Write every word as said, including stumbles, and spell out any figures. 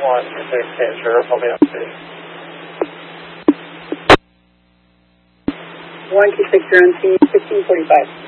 one two six eight zero, call me update. one two six zero, fifteen forty-five.